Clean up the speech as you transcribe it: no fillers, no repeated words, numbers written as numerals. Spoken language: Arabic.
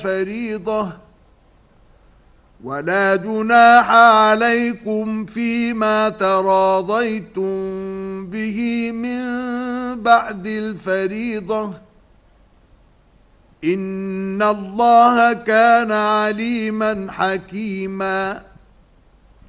فريضة ولا جناح عليكم فيما تراضيتم به من بعد الفريضة إن الله كان عليما حكيما